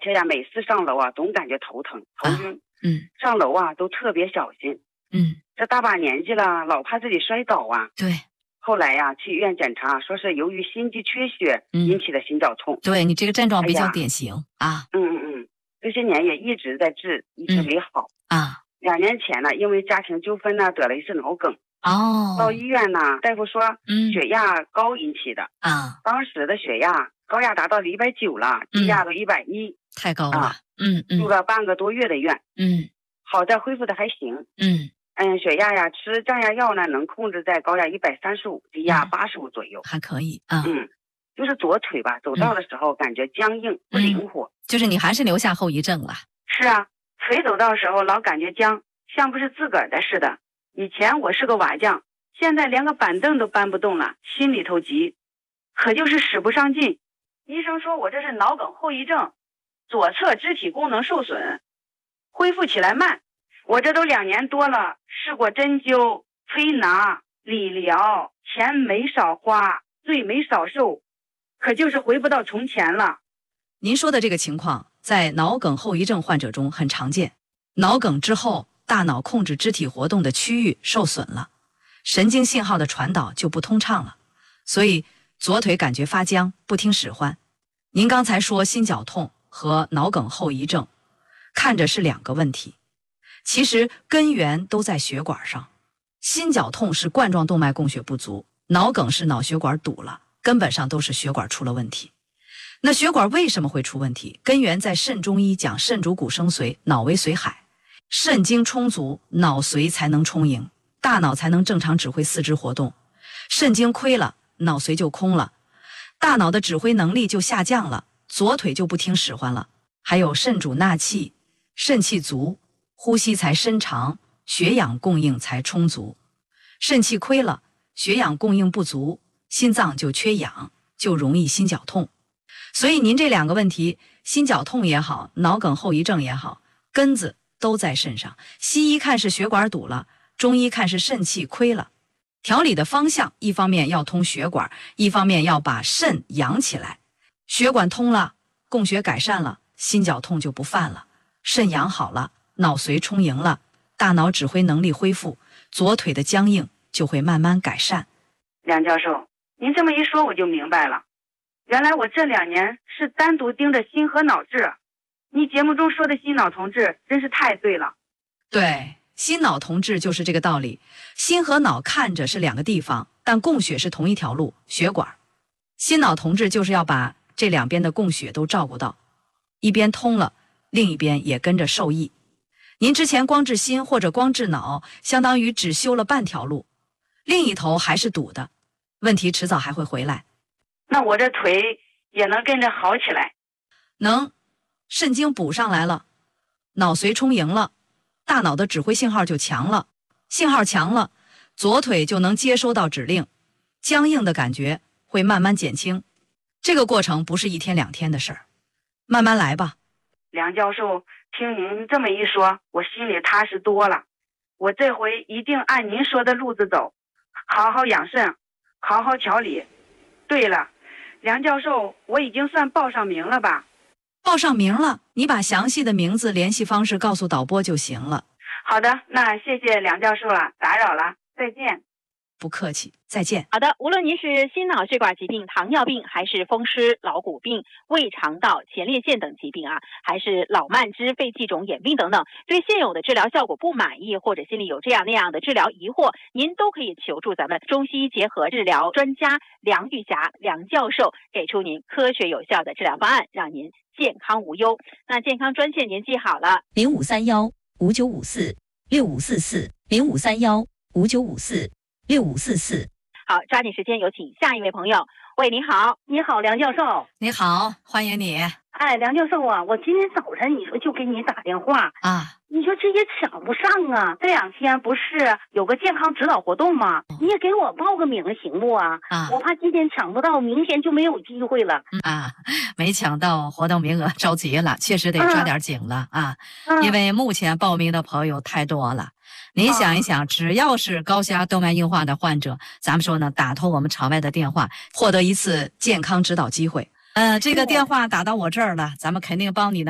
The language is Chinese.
且呀，每次上楼啊，总感觉头疼、头晕。上楼啊都特别小心。这大把年纪了，老怕自己摔倒啊。 对。 后来呀，去医院检查，说是由于心肌缺血引起的心绞痛。 对，你这个症状比较典型啊。 这些年也一直在治，一直没好啊。 2年前呢，因为家庭纠纷呢，得了一次脑梗。到医院呢，大夫说血压高引起的啊。当时的血压高压达到了190了，低压都110， 太高了。 住了半个多月的院。好在恢复的还行。血压呀，吃降压药呢，能控制在高压135，低压85左右， 还可以啊。 就是左腿吧，走道的时候感觉僵硬不灵活。 就是你还是留下后遗症了。 是啊，腿走道的时候老感觉僵，像不是自个儿的似的。以前我是个瓦匠，现在连个板凳都搬不动了，心里头急，可就是使不上劲。医生说我这是脑梗后遗症，左侧肢体功能受损，恢复起来慢。我这都2年多了，试过针灸、推拿、理疗，钱没少花，罪没少受，可就是回不到从前了。 您说的这个情况在脑梗后遗症患者中很常见。脑梗之后，大脑控制肢体活动的区域受损了，神经信号的传导就不通畅了，所以左腿感觉发僵，不听使唤。您刚才说心绞痛和脑梗后遗症看着是2个问题，其实根源都在血管上。心绞痛是冠状动脉供血不足，脑梗是脑血管堵了，根本上都是血管出了问题。那血管为什么会出问题？根源在肾中医讲肾主骨生髓，脑为髓海，肾精充足，脑髓才能充盈，大脑才能正常指挥四肢活动。肾精亏了，脑髓就空了，大脑的指挥能力就下降了，左腿就不听使唤了。还有肾主纳气，肾气足，呼吸才深长，血氧供应才充足。肾气亏了，血氧供应不足，心脏就缺氧，就容易心绞痛。所以您这2个问题，心绞痛也好，脑梗后遗症也好，根子都在肾上。西医看是血管堵了，中医看是肾气亏了。调理的方向，一方面要通血管，一方面要把肾养起来。血管通了，供血改善了，心绞痛就不犯了。肾养好了，脑髓充盈了，大脑指挥能力恢复，左腿的僵硬就会慢慢改善。 梁教授，您这么一说我就明白了，原来我这2年是单独盯着心和脑治。你节目中说的心脑同治真是太对了。 对，心脑同治就是这个道理。心和脑看着是2个地方，但供血是同一条路，血管。心脑同治就是要把这2边的供血都照顾到，一边通了，另一边也跟着受益。您之前光治心或者光治脑，相当于只修了半条路，另一头还是堵的，问题迟早还会回来。 那我这腿也能跟着好起来？ 能，肾精补上来了，脑髓充盈了，大脑的指挥信号就强了，信号强了，左腿就能接收到指令，僵硬的感觉会慢慢减轻。这个过程不是1天2天的事儿，慢慢来吧。 梁教授，听您这么一说，我心里踏实多了。我这回一定按您说的路子走，好好养肾，好好调理。对了，梁教授，我已经算报上名了吧？ 报上名了，你把详细的名字、联系方式告诉导播就行了。 好的，那谢谢梁教授了，打扰了，再见。 不客气，再见。 好的，无论您是心脑血管疾病、糖尿病，还是风湿、老骨病、胃肠道、前列腺等疾病啊，还是脑慢支、肺气肿、眼病等等，对现有的治疗效果不满意，或者心里有这样那样的治疗疑惑，您都可以求助咱们中西医结合治疗专家梁玉霞梁教授，给出您科学有效的治疗方案，让您健康无忧。那健康专线您记好了 0531-5954-6544，0531-5954-6544。 好，抓紧时间有请下一位朋友。喂，你好。 你好，梁教授。 你好，欢迎你。 哎，梁教授啊，我今天早晨你说就给你打电话啊， 你说这也抢不上啊。这2天不是有个健康指导活动吗？你也给我报个名行不啊？我怕今天抢不到，明天就没有机会了。 没抢到活动名额着急了，确实得抓点紧了因为目前报名的朋友太多了。您想一想，只要是高血压动脉硬化的患者，咱们说呢，打通我们场外的电话，获得一次健康指导机会。这个电话打到我这儿了，咱们肯定帮你呢。